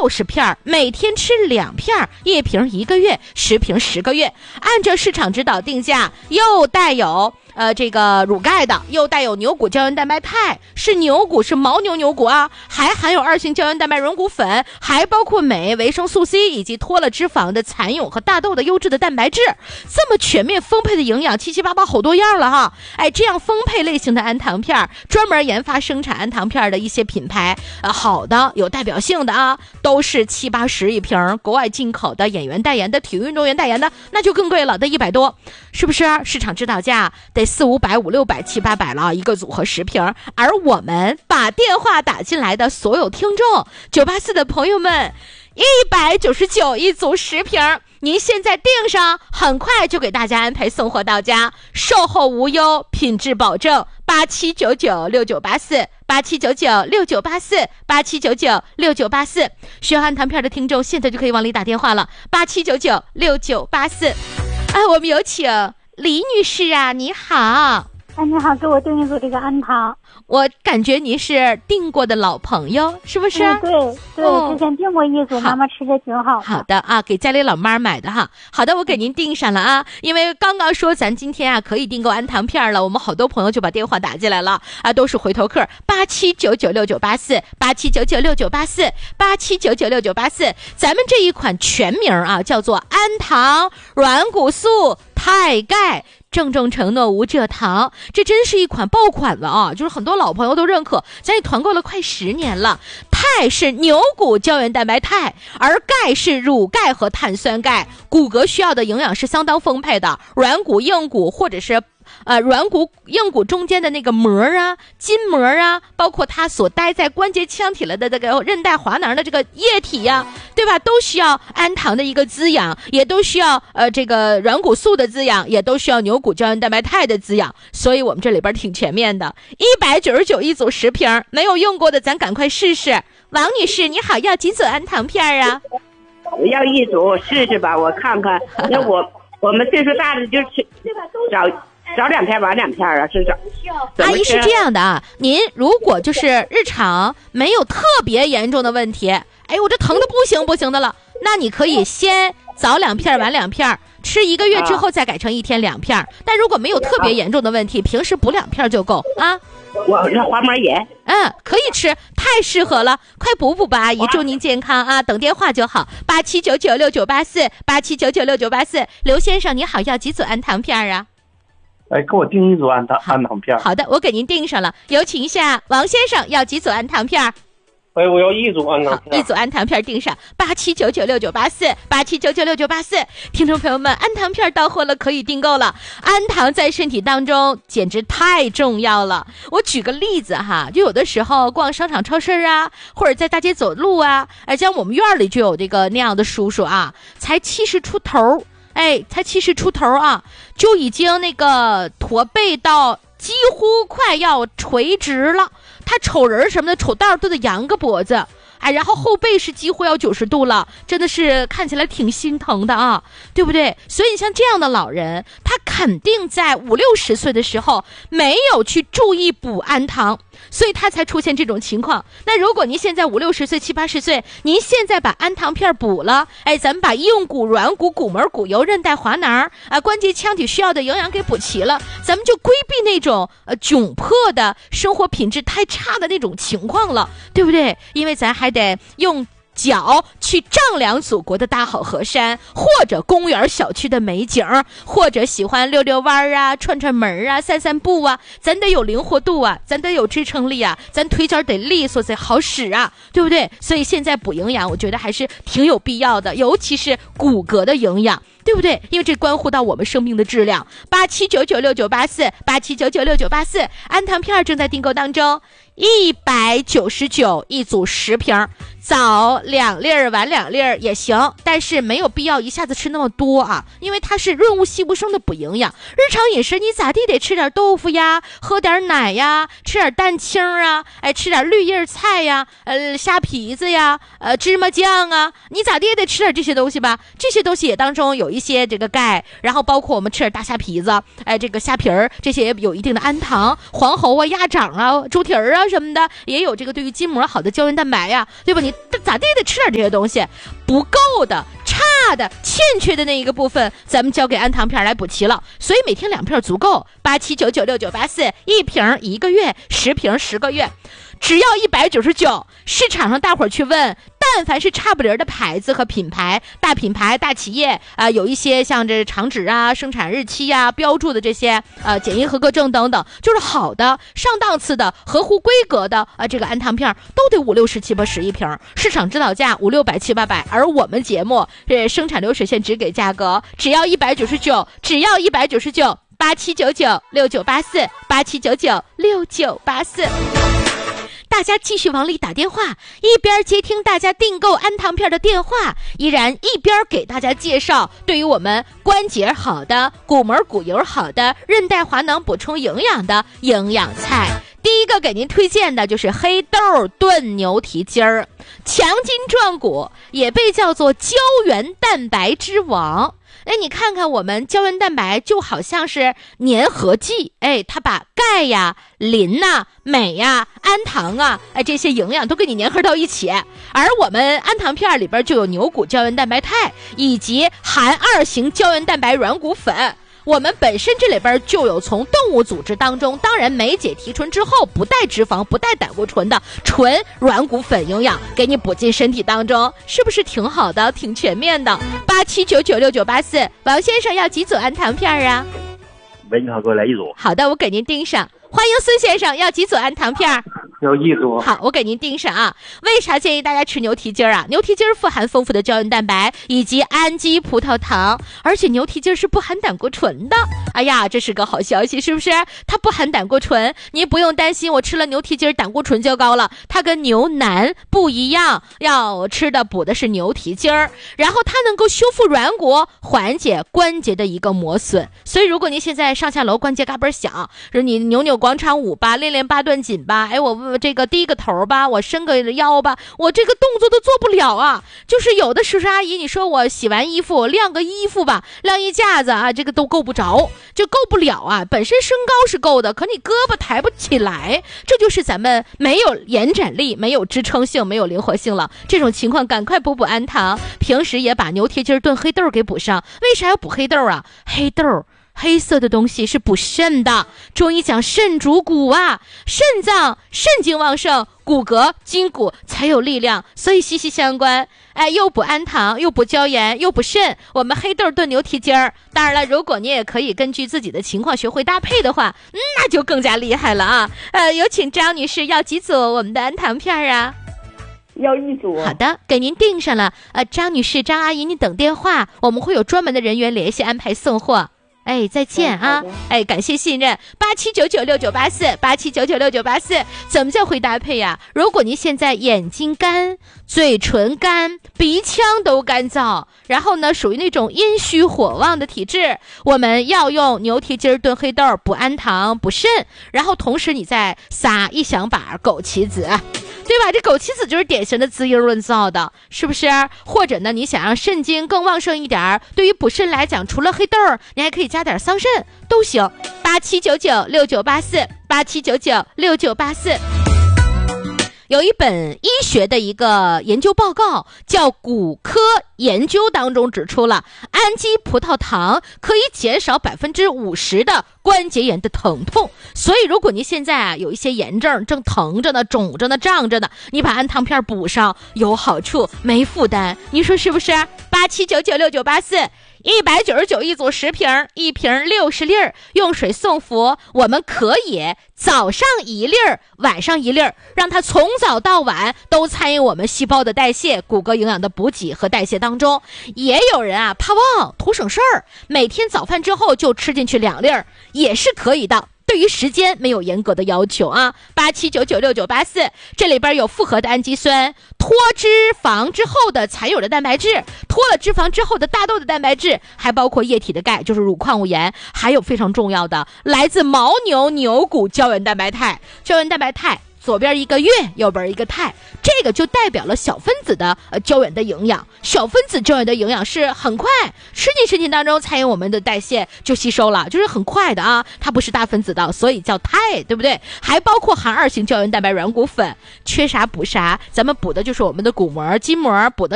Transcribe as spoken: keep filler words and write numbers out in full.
六十片，每天吃两片，一瓶一个月，十瓶十个月，按照市场指导定价，又带有呃，这个乳钙的，又带有牛骨胶原蛋白肽，是牛骨，是牦牛牛骨啊，还含有二型胶原蛋白软骨粉，还包括镁、维生素 C 以及脱了脂肪的蚕蛹和大豆的优质的蛋白质，这么全面丰沛的营养，七七八八好多样了哈。哎，这样丰沛类型的氨糖片，专门研发生产氨糖片的一些品牌，呃，好的有代表性的啊，都是七八十一瓶，国外进口的，演员代言的，体育运动员代言的，那就更贵了，得一百多，是不是？市场指导价得四五百、五六百、七八百了，一个组合十瓶。而我们把电话打进来的所有听众，九八四的朋友们，一百九十九一组十瓶，您现在订上，很快就给大家安排送货到家，售后无忧，品质保证。八七九九六九八四，八七九九六九八四，八七九九六九八四。需要氨糖片的听众，现在就可以往里打电话了，八七九九六九八四。哎，我们有请李女士啊，你好。 哎，你好，给我订一组这个氨糖。 我感觉您是订过的老朋友，是不是？ 嗯、对对、哦，之前订过一组，妈妈吃的挺好的。 好的啊，给家里老妈买的哈。好的，我给您订上了啊。因为刚刚说咱今天啊可以订购氨糖片了，我们好多朋友就把电话打进来了啊，都是回头客。八七九九六九八四，八七九九六九八四，八七九九六九八四。咱们这一款全名啊叫做氨糖软骨素钛钙。正正承诺无蔗糖，这真是一款爆款了啊！就是很多老朋友都认可，咱也团购了快十年了。钛是牛骨胶原蛋白肽，而钙是乳钙和碳酸钙，骨骼需要的营养是相当丰沛的。软骨、硬骨或者是呃，软骨、硬骨中间的那个膜啊、筋膜啊，包括它所待在关节腔体了的这个韧带滑囊的这个液体呀、啊，对吧？都需要氨糖的一个滋养，也都需要呃这个软骨素的滋养，也都需要牛骨胶原蛋白肽的滋养。所以我们这里边挺全面的，一百九十九一组十瓶，没有用过的咱赶快试试。王女士，你好，要几组氨糖片啊？ 我要一组试试吧，我看看。那我我们岁数大的就吃找。早两片晚两片啊，是找阿姨是这样的啊，您如果就是日常没有特别严重的问题，哎，我这疼的不行不行的了，那你可以先早两片晚两片，吃一个月之后再改成一天两片。但如果没有特别严重的问题，平时补两片就够啊。 我这滑膜炎， 嗯，可以吃，太适合了，快补补吧，阿姨，祝您健康啊！等电话就好，八七九九六九八四，八七九九六九八四。刘先生你好，要几组氨糖片啊？ 哎，给我订一组氨糖氨糖片。 好的，我给您订上了。有请一下王先生，要几组氨糖片？ 哎，我要一组氨糖片。 一组氨糖片订上，八七九九六九八四，八七九九六九八四。听众朋友们，氨糖片到货了，可以订购了。氨糖在身体当中简直太重要了。我举个例子哈，就有的时候逛商场、超市啊，或者在大街走路啊，哎，像我们院里就有这个那样的叔叔啊，才七十出头。哎，才七十出头啊，就已经那个驼背到几乎快要垂直了。他瞅人什么的，瞅道都得扬个脖子。哎，然后后背是几乎要九十度了，真的是看起来挺心疼的啊，对不对？所以像这样的老人，他肯定在五六十岁的时候没有去注意补氨糖，所以他才出现这种情况。那如果您现在五六十岁、七八十岁，您现在把氨糖片补了，哎，咱们把硬骨、软骨、骨膜、骨油、韧带、滑囊啊、关节腔体需要的营养给补齐了，咱们就规避那种呃窘迫的生活品质太差的那种情况了，对不对？因为咱还得用脚去丈量祖国的大好河山，或者公园小区的美景，或者喜欢溜溜弯啊、串串门啊、散散步啊，咱得有灵活度啊，咱得有支撑力啊，咱腿脚得利索才好使啊，对不对？所以现在补营养，我觉得还是挺有必要的，尤其是骨骼的营养，对不对？因为这关乎到我们生命的质量。八七九九六九八四，八七九九六九八四，氨糖片正在订购当中，一百九十九一组十瓶，早两粒儿晚两粒儿也行，但是没有必要一下子吃那么多啊，因为它是润物细无声的补营养。日常饮食你咋地得吃点豆腐呀，喝点奶呀，吃点蛋清啊，哎，吃点绿叶菜呀，呃，虾皮子呀，呃，芝麻酱啊，你咋地也得吃点这些东西吧。这些东西也当中有一些这个钙，然后包括我们吃点大虾皮子，哎，这个虾皮儿这些也有一定的氨糖，黄喉啊、鸭掌啊、猪蹄儿啊， 啊什么的，也有这个对于筋膜好的胶原蛋白呀，对吧？你咋地得吃点这些东西，不够的、差的、欠缺的那一个部分，咱们交给安糖片来补齐了。所以每天两片足够，八七九九六九八四，一瓶一个月，十瓶十个月，只要一百九十九。市场上大伙儿去问，但凡是差不离的牌子和品牌，大品牌、大企业啊、呃，有一些像这厂址啊、生产日期呀、啊、标注的这些呃检疫合格证等等，就是好的、上档次的、合乎规格的啊、呃，这个安糖片都得五六十七八十一瓶，市场指导价五六百七八百，而我们节目这生产流水线只给价格，只要一百九十九，只要一百九十九，八七九九六九八四，八七九九六九八四。大家继续往里打电话，一边接听大家订购安糖片的电话，依然一边给大家介绍对于我们关节好的、骨膜骨油好的、韧带滑囊补充营养的营养菜。第一个给您推荐的就是黑豆炖牛蹄筋儿，强筋壮骨，也被叫做胶原蛋白之王。哎，你看看我们胶原蛋白就好像是粘合剂，哎，它把钙呀、磷呐、镁呀、氨糖啊，哎，这些营养都给你粘合到一起。而我们安糖片里边就有牛骨胶原蛋白肽以及含二型胶原蛋白软骨粉。我们本身这里边就有从动物组织当中，当然酶解提纯之后不带脂肪、不带胆固醇的纯软骨粉营养，给你补进身体当中，是不是挺好的、挺全面的？八七九九六九八四，王先生要几组安糖片啊？ 喂，你好，给我来一组。 好的，我给您盯上。欢迎孙先生，要几组安糖片？ 要一组。 好，我给您盯上啊。为啥建议大家吃牛蹄筋儿啊？牛蹄筋儿富含丰富的胶原蛋白以及氨基葡萄糖，而且牛蹄筋儿是不含胆固醇的。哎呀，这是个好消息，是不是？它不含胆固醇，你不用担心我吃了牛蹄筋儿胆固醇就高了。它跟牛腩不一样，要吃的补的是牛蹄筋儿，然后它能够修复软骨，缓解关节的一个磨损。所以如果您现在上下楼关节嘎嘣响，说你扭扭广场舞吧，练练八段锦吧，哎，我这个低个头吧，我伸个腰吧，我这个动作都做不了啊。就是有的叔叔阿姨，你说我洗完衣服，我晾个衣服吧，晾衣架子啊，这个都够不着，就够不了啊。本身身高是够的，可你胳膊抬不起来，这就是咱们没有延展力、没有支撑性、没有灵活性了。这种情况赶快补补安糖，平时也把牛蹄筋炖黑豆给补上。为啥要补黑豆啊？黑豆黑色的东西是补肾的，中医讲肾主骨啊，肾脏肾精旺盛，骨骼筋骨才有力量，所以息息相关。哎，又补氨糖，又补胶原，又补肾。我们黑豆炖牛蹄筋儿，当然了，如果你也可以根据自己的情况学会搭配的话，那就更加厉害了啊！呃，有请张女士要几组我们的安糖片啊？ 要一组。 好的，给您订上了。呃，张女士、张阿姨，您等电话，我们会有专门的人员联系安排送货。哎，再见啊！哎，感谢信任，八七九九六九八四，八七九九六九八四。怎么叫会搭配呀？如果您现在眼睛干、嘴唇干、鼻腔都干燥，然后呢，属于那种阴虚火旺的体质，我们要用牛蹄筋炖黑豆补氨糖、补肾，然后同时你再撒一小把枸杞子。对吧？这枸杞子就是典型的滋阴润燥的，是不是？或者呢，你想让肾精更旺盛一点，对于补肾来讲，除了黑豆，你还可以加点桑葚都行。八七九九六九八四，八七九九六九八四。有一本医学的一个研究报告叫骨科研究当中指出了，氨基葡萄糖可以减少百分之五十的关节炎的疼痛。所以如果您现在啊有一些炎症正疼着呢、肿着呢、胀着呢，你把安糖片补上有好处，没负担，你说是不是？八七九九六九八四，一百九十九一组十瓶，一瓶六十粒儿，用水送服。我们可以早上一粒儿，晚上一粒儿，让它从早到晚都参与我们细胞的代谢、骨骼营养的补给和代谢当中。也有人啊怕忘图省事儿，每天早饭之后就吃进去两粒儿，也是可以的。对于时间没有严格的要求啊，八七九九六九八四，这里边有复合的氨基酸，脱脂肪之后的残有的蛋白质，脱了脂肪之后的大豆的蛋白质，还包括液体的钙，就是乳矿物盐，还有非常重要的来自牦牛牛骨胶原蛋白肽。胶原蛋白肽左边一个月，右边一个钛，这个就代表了小分子的呃胶原的营养。小分子胶原的营养是很快吃进身体当中，参与我们的代谢就吸收了，就是很快的啊，它不是大分子的，所以叫钛，对不对？还包括含二型胶原蛋白软骨粉，缺啥补啥，咱们补的就是我们的骨膜、筋膜，补的